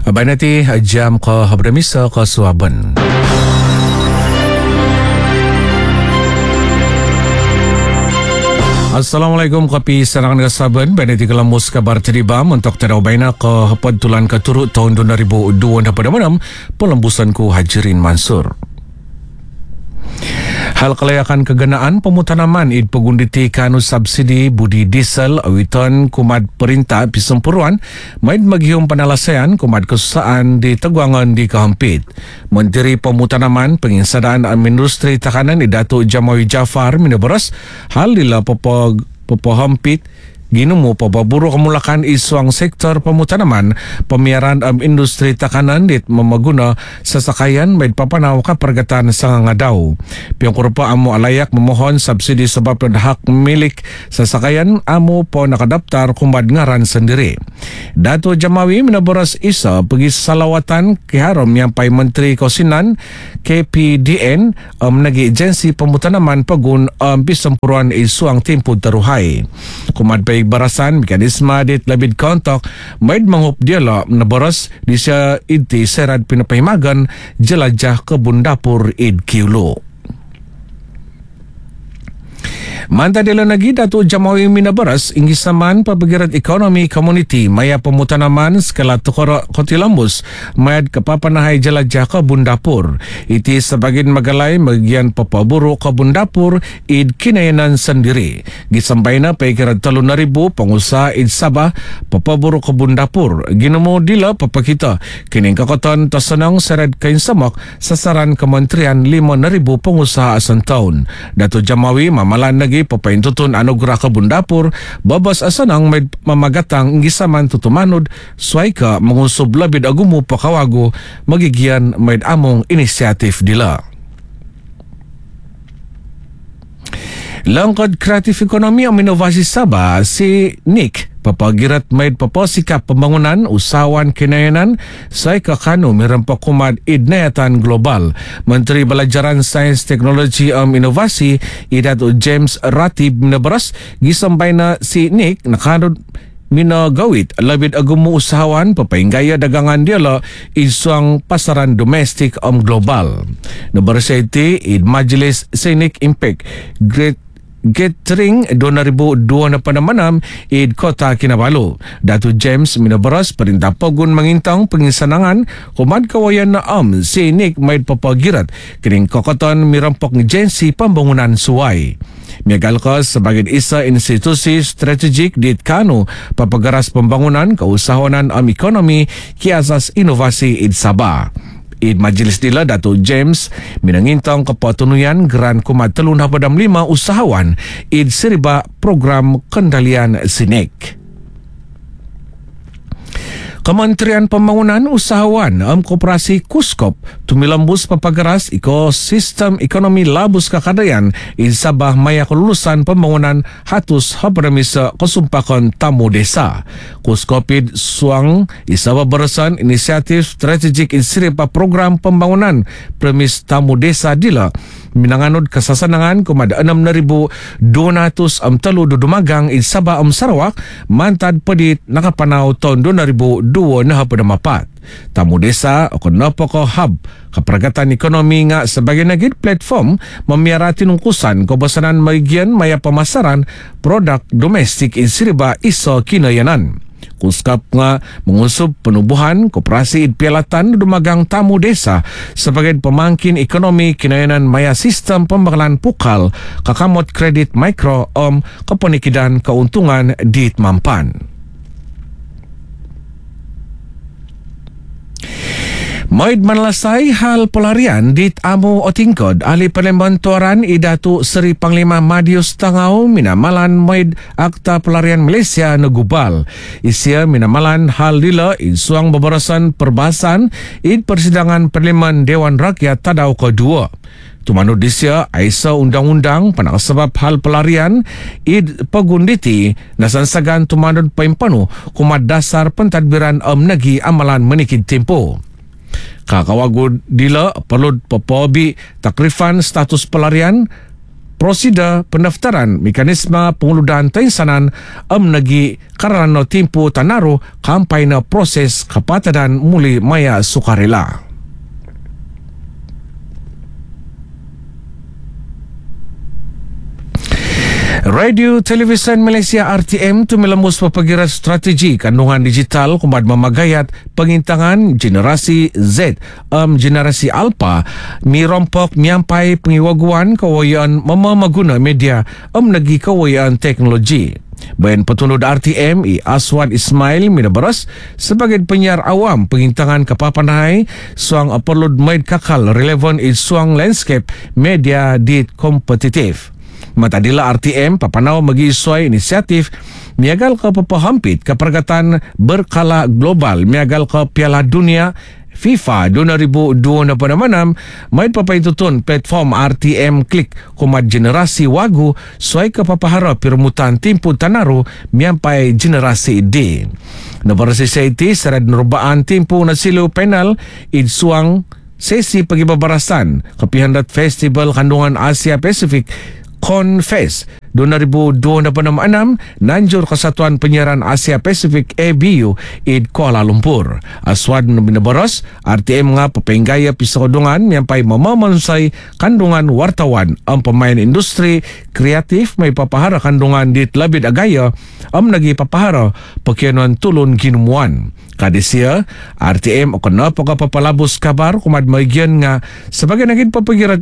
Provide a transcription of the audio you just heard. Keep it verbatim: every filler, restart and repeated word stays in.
Abay nanti jam ke habramisa ke suaban. Assalamualaikum kopi serangan kasaban beneti kelamus kabar teribam untuk terau baina ke pentulan keturut tahun dua ribu dua pada malam pelembusanku Hajirin Mansur. Hal kelayakan kegenaan pemutanaman id pegunditi kanu subsidi budi diesel awiton kumad perintah pisempuruan main magium penalasean kumad kesusahan di teguangan di Kahampit. Menteri Pemutanaman Penginsadaan Industri Takanan Datuk Jamawi Jafar minabaras hal lila popo popo Hampit ginumu pababuru kemulakan isuang sektor pemutanaman pemiaran um, industri takanan dit memaguna sesakayan maid papanaw ka pergatan sangangadau. Piyong kurupa amo alayak memohon subsidi sebab hak milik sesakayan amo po nakadaptar kumad ngaran sendiri. Dato Jamawi minaboras isa pergi salawatan kiharom yang pay Menteri Kosinan K P D N um, nagi agensi pemutanaman pagun um, pisempuruan isuang timpu teruhai. Kumad pay barasan mekanisme dit labid kontok maid mangup dialog naboras di siya inti serad pinapahimagan jelajah kebun dapur id kiulo. Manta dila lagi Datuk Jamawi minabaras inggisaman pabagirat ekonomi komuniti maya pemutanaman skala tukara Koti Lambus mayad kapapanahay jelajah kebun dapur. Iti sebagian magalay magian papaburu kebun dapur id kinayanan sendiri. Gisambayna paikirat talun na ribu pengusaha id Sabah papaburu kebun dapur. Ginamo dila papakita kining kakoton tasanang sered kain samak sasaran Kementerian lima na ribu pengusaha asan taon. Datuk Jamawi mamalan lagi papaintutun anugerah kebun dapur babas asanang may mamagatang gisaman tutumanod suaika mengusub labid agumu pakawago magigian may among inisiatif dila. Langkod kreatif ekonomi ang inovasi Sabah si Nick papagirat maid paposikap pembangunan usahawan kinayanan sa kakano mirempak kumad idnayatan global. Menteri Belajaran Sains Teknologi um, Inovasi Datuk James Ratib minabaras gisambay na si Nick nakanod minagawit labid agumo usahawan papainggaya dagangan diala isang pasaran domestic um global. Nabarasiti id Majelis Scenic Impact Great Gathering dua ribu dua na panamanam id Kota Kinabalu. Datuk James minabaras perintah pagun mangintang pengisanangan kumad kawayan na am si Nick maid papagirat kining kokoton mirampok ng agensi pembangunan suway. Miagal ka sebagai isa institusi strategik di kanu papagaras pembangunan keusahawanan am ekonomi kiasas inovasi id Sabah. Id Majelis dila Datuk James minangintang kapatunuyan geran kumad telun hapadam lima usahawan id seriba program kendalian sinek. Kementerian Pembangunan Usahawan am Koperasi Kuskop tumilambus papagaras ekosistem ekonomi labus kakadayan id Sabah maya kelulusan pembangunan hatus habramisa kesumpakan tamu desa. Kuskopid suang isaba berasan inisiatif strategik insiripa program pembangunan premis tamu desa dila minanganod kasasanangan kumada enam ribu dua ratus am telu dudumagang id Sabah am Sarawak mantad pedit nakapanaw tahun dua ribu dua na pada mapat. Tamu desa o napoko hub kaperagatan ekonomi nga sebagai nagid platform memiara tinungkusan kebesaran magian maya pemasaran produk domestik insiriba iso kinayanan. Kuskap nga mengusub penubuhan koperasi id pialatan dumagang tamu desa sebagai pemangkin ekonomi kinayanan maya sistem pembekalan pukal kakamot kredit mikro om kepenikidan keuntungan di mampan. Maid manlasay hal pelarian dit amo otingkod ali penembantuaran idatu Seri Panglima Madius Tangau minamalan maid akta pelarian Malaysia negubal. Isia minamalan hal lila isuang babarasan perbahasan id persidangan Parlimen Dewan Rakyat Tadau kedua. Tumanud disya aisa undang-undang panakasabab hal pelarian id pagunditi nasansagan tumanud paimpanu kumad dasar pentadbiran am nagi amalan menikid tempo. Kakawagod dila perlu papabi takrifan status pelarian prosedur pendaftaran mekanisme penguludan teinsanan am nagi karano timpu tanaro kampai na proses kapatadan muli maya sukarela. Radio Television Malaysia R T M tu melembus papagiran strategi kandungan digital kumad memagayat pengintangan generasi Z um, generasi Alpha mirompok miampai pengiwaguan kawayan memamaguna media um nagi kawayan teknologi. Bayan petunod R T M I Aswad Ismail minabaras sebagai penyiar awam pengintangan kapapanay suang upload maid kakal relevan in suang landscape media di kompetitif. Matadila R T M papanaw mag-iisway inisiatif miagal ka papahampit kapargatan berkala global miagal ka Piala Dunia FIFA dua ribu dua puluh enam may papaitutun platform R T M Click kumad generasi wagu suay kapapahara pirmutan timpu tanaro miampay generasi D. Nabarasi sa iti sarad nurubaan timpu na silo penal idsuang sesi pagibabarasan kapihandat Festival Kandungan Asia Pacific Confest dua ribu dua puluh enam nanjur Kesatuan Penyiaran Asia Pacific A B U id Kuala Lumpur. Aswad binabaros R T M nga papenggaya pisodungan miampay mamamansay kandungan wartawan ang pemain industri kreatif may papahara kandungan dit labid agaya am nagi papahara pagyanon tulon ginumuan. Kadisya R T M o kana pagpapalabos kabar kumad maigyan nga sebagai naging papagiran